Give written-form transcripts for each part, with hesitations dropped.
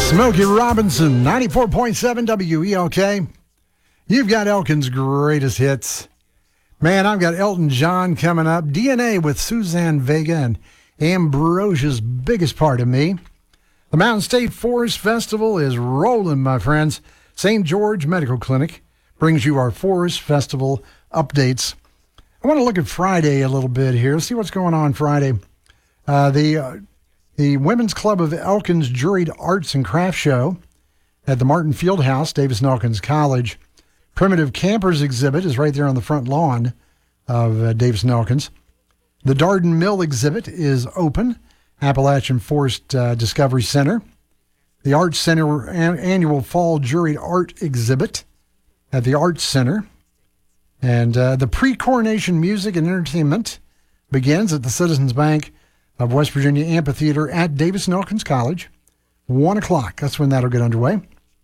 Smokey Robinson, 94.7 WELK. You've got Elkin's greatest hits. Man, I've got Elton John coming up. DNA with Suzanne Vega and Ambrosia's Biggest Part of Me. The Mountain State Forest Festival is rolling, my friends. St. George Medical Clinic brings you our Forest Festival updates. I want to look at Friday a little bit here, see what's going on Friday. The Women's Club of Elkins Juried Arts and Crafts Show at the Martin Fieldhouse, Davis and Elkins College. Primitive Campers exhibit is right there on the front lawn of Davis and Elkins. The Darden Mill exhibit is open, Appalachian Forest Discovery Center. The Arts Center annual Fall Juried Art exhibit at the Arts Center. And the pre-coronation music and entertainment begins at the Citizens Bank of West Virginia Amphitheater at Davis and Elkins College. 1 o'clock, that's when that'll get underway.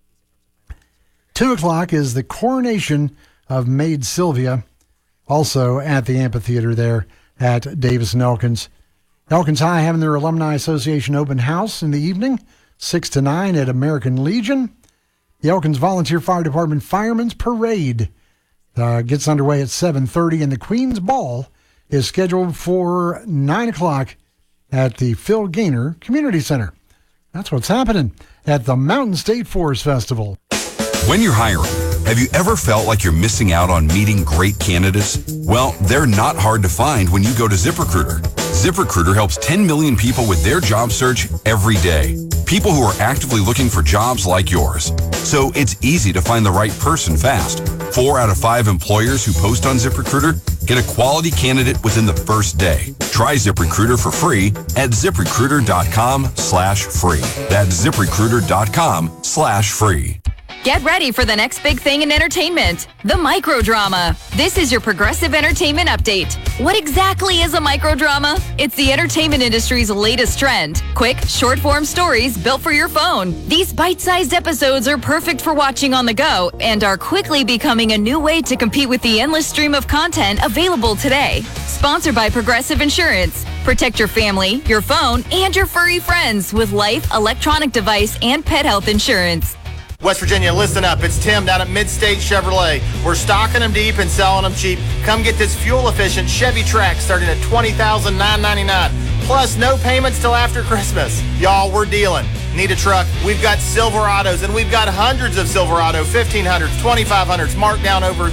2 o'clock is the coronation of Maid Sylvia, also at the amphitheater there at Davis and Elkins. Elkins High having their Alumni Association open house in the evening, 6 to 9 at American Legion. The Elkins Volunteer Fire Department Firemen's Parade gets underway at 7:30, and the Queen's Ball is scheduled for 9 o'clock at the Phil Gaynor Community Center. That's what's happening at the Mountain State Forest Festival. When you're hiring, have you ever felt like you're missing out on meeting great candidates? Well, they're not hard to find when you go to ZipRecruiter. ZipRecruiter helps 10 million people with their job search every day. People who are actively looking for jobs like yours. So it's easy to find the right person fast. 4 out of 5 employers who post on ZipRecruiter get a quality candidate within the first day. Try ZipRecruiter for free at ZipRecruiter.com/free. That's ZipRecruiter.com/free. Get ready for the next big thing in entertainment, the microdrama. This is your Progressive Entertainment Update. What exactly is a microdrama? It's the entertainment industry's latest trend. Quick, short-form stories built for your phone. These bite-sized episodes are perfect for watching on the go and are quickly becoming a new way to compete with the endless stream of content available today. Sponsored by Progressive Insurance. Protect your family, your phone, and your furry friends with life, electronic device, and pet health insurance. West Virginia, listen up. It's Tim down at Midstate Chevrolet. We're stocking them deep and selling them cheap. Come get this fuel-efficient Chevy Trax starting at $20,999. Plus, no payments till after Christmas. Y'all, we're dealing. Need a truck? We've got Silverados, and we've got hundreds of Silverado 1500s, 2500s, marked down over